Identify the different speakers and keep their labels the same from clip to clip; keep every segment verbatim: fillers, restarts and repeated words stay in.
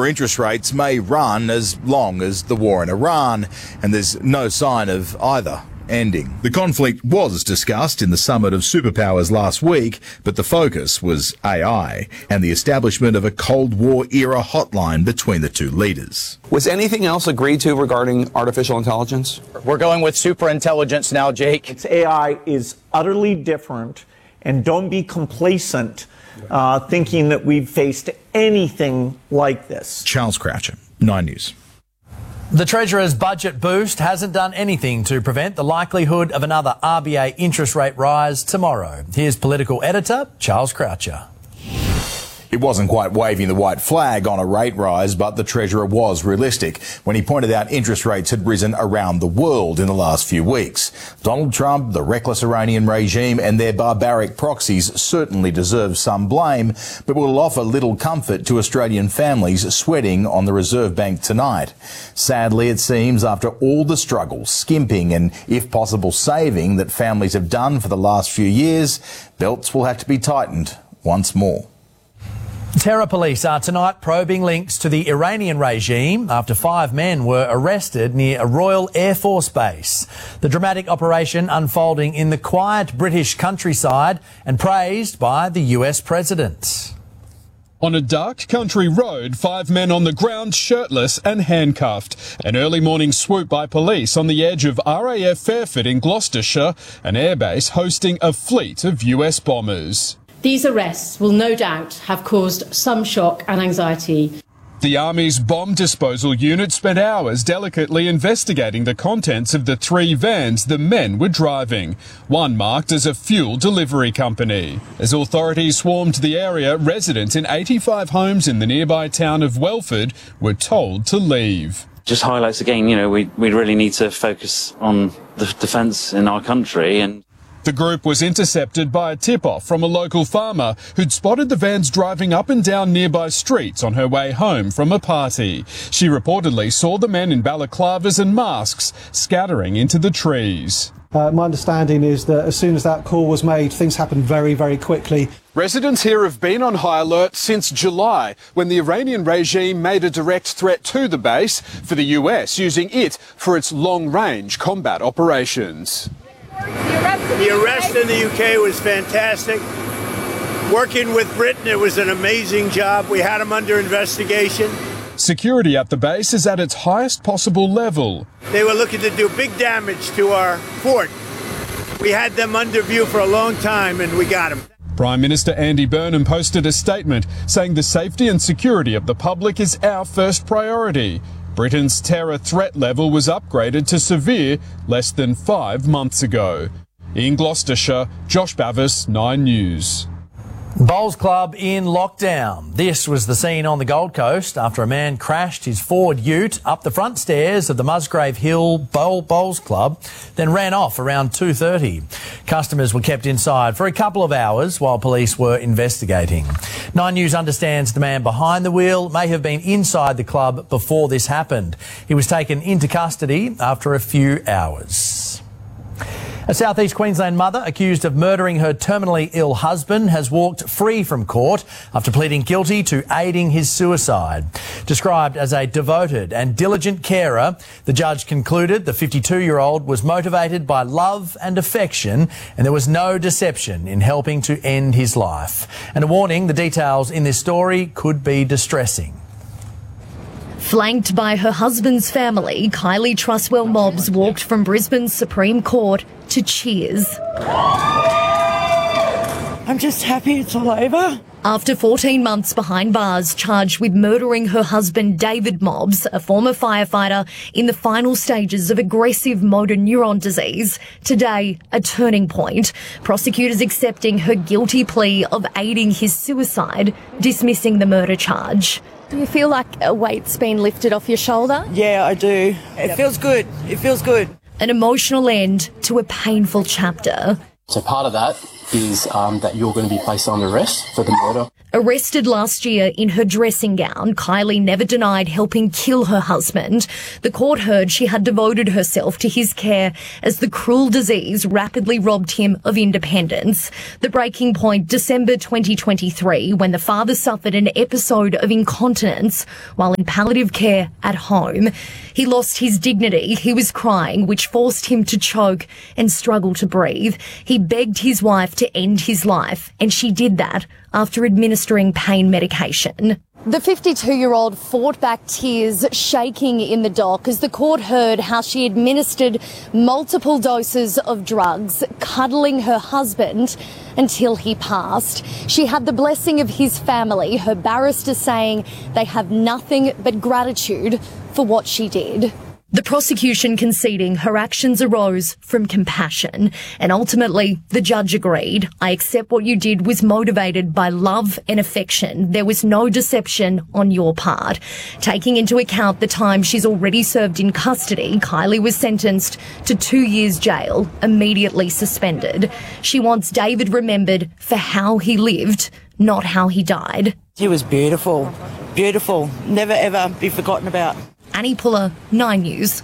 Speaker 1: lower interest rates may run as long as the war in Iran, and there's no sign of either ending. The conflict was discussed in the summit of superpowers last week, but the focus was A I and the establishment of a Cold War-era hotline between the two leaders.
Speaker 2: Was anything else agreed to regarding artificial intelligence?
Speaker 3: We're going with superintelligence now, Jake.
Speaker 4: It's A I is utterly different, and don't be complacent uh, thinking that we've faced anything like this.
Speaker 1: Charles Croucher, Nine News.
Speaker 5: The Treasurer's budget boost hasn't done anything to prevent the likelihood of another R B A interest rate rise tomorrow. Here's political editor Charles Croucher.
Speaker 1: It wasn't quite waving the white flag on a rate rise, but the Treasurer was realistic when he pointed out interest rates had risen around the world in the last few weeks. Donald Trump, the reckless Iranian regime and their barbaric proxies certainly deserve some blame, but will offer little comfort to Australian families sweating on the Reserve Bank tonight. Sadly, it seems after all the struggle, skimping and, if possible, saving that families have done for the last few years, belts will have to be tightened once more.
Speaker 5: Terror police are tonight probing links to the Iranian regime after five men were arrested near a Royal Air Force base. The dramatic operation unfolding in the quiet British countryside and praised by the U S President.
Speaker 6: On a dark country road, five men on the ground, shirtless and handcuffed. An early morning swoop by police on the edge of R A F Fairford in Gloucestershire, an airbase hosting a fleet of U S bombers.
Speaker 7: These arrests will no doubt have caused some shock and anxiety.
Speaker 6: The Army's bomb disposal unit spent hours delicately investigating the contents of the three vans the men were driving, one marked as a fuel delivery company. As authorities swarmed the area, residents in eighty-five homes in the nearby town of Welford were told to leave.
Speaker 8: Just highlights again, you know, we, we really need to focus on the defence in our country. And
Speaker 6: the group was intercepted by a tip-off from a local farmer who'd spotted the vans driving up and down nearby streets on her way home from a party. She reportedly saw the men in balaclavas and masks scattering into the trees.
Speaker 9: Uh, my understanding is that as soon as that call was made, things happened very, very quickly.
Speaker 6: Residents here have been on high alert since July, when the Iranian regime made a direct threat to the base for the U S, using it for its long-range combat operations.
Speaker 10: The arrest in the U K was fantastic. Working with Britain, it was an amazing job. We had them under investigation.
Speaker 6: Security at the base is at its highest possible level.
Speaker 10: They were looking to do big damage to our fort. We had them under view for a long time, and we got them.
Speaker 6: Prime Minister Andy Burnham posted a statement saying the safety and security of the public is our first priority. Britain's terror threat level was upgraded to severe less than five months ago. In Gloucestershire, Josh Bavis, Nine News.
Speaker 5: Bowls Club in lockdown. This was the scene on the Gold Coast after a man crashed his Ford Ute up the front stairs of the Musgrave Hill Bowl Bowls Club, then ran off around two thirty. Customers were kept inside for a couple of hours while police were investigating. Nine News understands the man behind the wheel may have been inside the club before this happened. He was taken into custody after a few hours. A South East Queensland mother accused of murdering her terminally ill husband has walked free from court after pleading guilty to aiding his suicide. Described as a devoted and diligent carer, the judge concluded the fifty-two-year-old was motivated by love and affection and there was no deception in helping to end his life. And a warning, the details in this story could be distressing.
Speaker 11: Flanked by her husband's family, Kylie Truswell Mobbs walked from Brisbane's Supreme Court to cheers.
Speaker 12: I'm just happy it's all over.
Speaker 11: After fourteen months behind bars, charged with murdering her husband David Mobbs, a former firefighter, in the final stages of aggressive motor neuron disease. Today, a turning point. Prosecutors accepting her guilty plea of aiding his suicide, dismissing the murder charge.
Speaker 13: Do you feel like a weight's been lifted off your shoulder?
Speaker 12: Yeah, I do. It yep. feels good. It feels good.
Speaker 11: An emotional end to a painful chapter.
Speaker 14: So part of that is um, that you're going to be placed under arrest for the murder.
Speaker 11: Arrested last year in her dressing gown, Kylie never denied helping kill her husband. The court heard she had devoted herself to his care as the cruel disease rapidly robbed him of independence. The breaking point, December twenty twenty-three, when the father suffered an episode of incontinence while in palliative care at home. He lost his dignity. He was crying, which forced him to choke and struggle to breathe. He begged his wife to end his life, and she did that after administering pain medication.
Speaker 13: The fifty-two-year-old fought back tears, shaking in the dock as the court heard how she administered multiple doses of drugs, cuddling her husband until he passed. She had the blessing of his family, her barrister saying they have nothing but gratitude for what she did.
Speaker 11: The prosecution conceding her actions arose from compassion, and ultimately the judge agreed. I accept what you did was motivated by love and affection. There was no deception on your part. Taking into account the time she's already served in custody, Kylie was sentenced to two years jail, immediately suspended. She wants David remembered for how he lived, not how he died.
Speaker 12: He was beautiful, beautiful, never ever be forgotten about.
Speaker 11: Annie Puller, Nine News.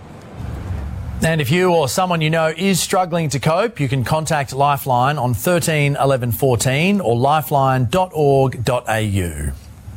Speaker 5: And if you or someone you know is struggling to cope, you can contact Lifeline on thirteen eleven fourteen or lifeline dot org dot a u.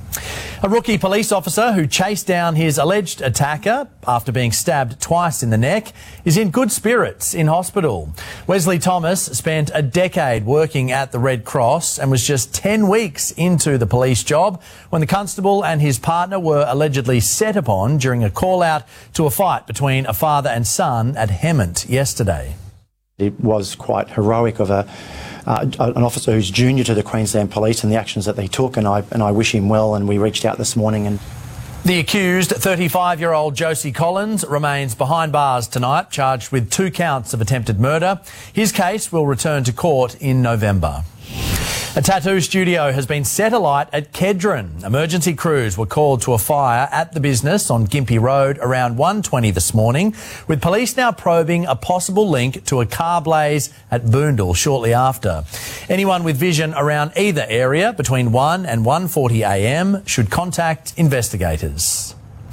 Speaker 5: A rookie police officer who chased down his alleged attacker after being stabbed twice in the neck is in good spirits in hospital. Wesley Thomas spent a decade working at the Red Cross and was just ten weeks into the police job when the constable and his partner were allegedly set upon during a call-out to a fight between a father and son at Hemmant yesterday.
Speaker 14: It was quite heroic of a Uh, an officer who's junior to the Queensland Police and the actions that they took, and I and I wish him well. And we reached out this morning. And
Speaker 5: the accused, thirty-five-year-old Josie Collins, remains behind bars tonight, charged with two counts of attempted murder. His case will return to court in November. A tattoo studio has been set alight at Kedron. Emergency crews were called to a fire at the business on Gympie Road around one twenty this morning, with police now probing a possible link to a car blaze at Boondall shortly after. Anyone with vision around either area between one and one forty a m should contact investigators.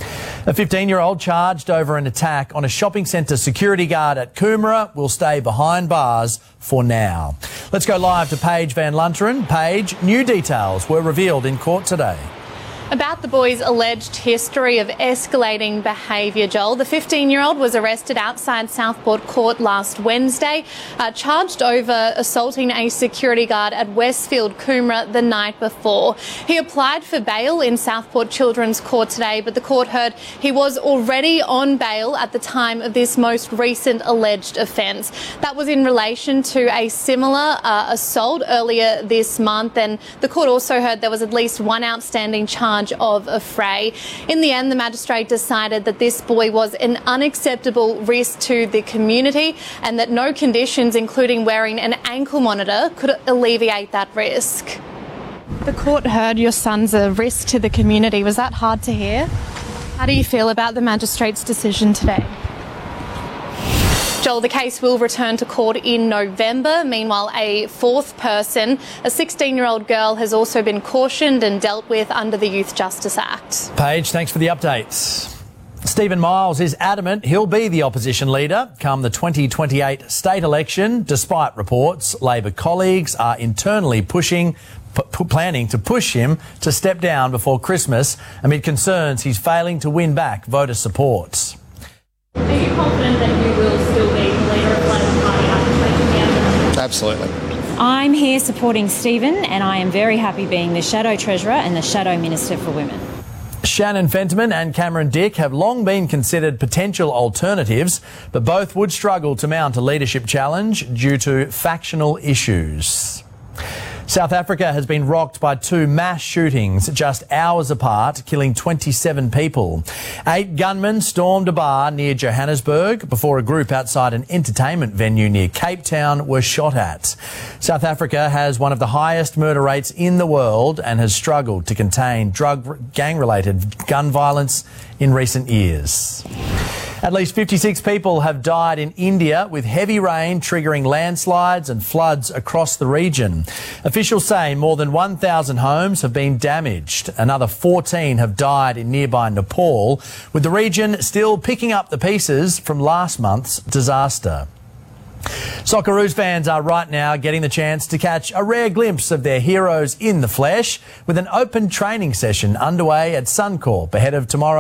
Speaker 5: A fifteen-year-old charged over an attack on a shopping centre security guard at Coomera will stay behind bars for now. Let's go live to Paige Van Lunteren. Paige, new details were revealed in court today.
Speaker 15: About the boy's alleged history of escalating behaviour, Joel. The fifteen-year-old was arrested outside Southport Court last Wednesday, uh, charged over assaulting a security guard at Westfield Coomera the night before. He applied for bail in Southport Children's Court today, but the court heard he was already on bail at the time of this most recent alleged offence. That was in relation to a similar uh, assault earlier this month, and the court also heard there was at least one outstanding charge of a fray. In the end, the magistrate decided that this boy was an unacceptable risk to the community and that no conditions, including wearing an ankle monitor, could alleviate that risk. The court heard your son's a risk to the community. Was that hard to hear? How do you feel about the magistrate's decision today? Joel, the case will return to court in November. Meanwhile, a fourth person, a sixteen-year-old girl, has also been cautioned and dealt with under the Youth Justice Act.
Speaker 5: Paige, thanks for the updates. Stephen Miles is adamant he'll be the opposition leader come the twenty twenty-eight state election, despite reports Labor colleagues are internally pushing, p- planning to push him to step down before Christmas amid concerns he's failing to win back voter support.
Speaker 15: Are you confident that you will still be the leader of Labor Party after taking the other?
Speaker 16: Absolutely.
Speaker 17: I'm here supporting Stephen, and I am very happy being the Shadow Treasurer and the Shadow Minister for Women.
Speaker 5: Shannon Fentiman and Cameron Dick have long been considered potential alternatives, but both would struggle to mount a leadership challenge due to factional issues. South Africa has been rocked by two mass shootings just hours apart, killing twenty-seven people. Eight gunmen stormed a bar near Johannesburg before a group outside an entertainment venue near Cape Town were shot at. South Africa has one of the highest murder rates in the world and has struggled to contain drug gang-related gun violence in recent years. At least fifty-six people have died in India with heavy rain triggering landslides and floods across the region. Officials say more than one thousand homes have been damaged. Another fourteen have died in nearby Nepal, with the region still picking up the pieces from last month's disaster. Socceroos fans are right now getting the chance to catch a rare glimpse of their heroes in the flesh with an open training session underway at Suncorp ahead of tomorrow.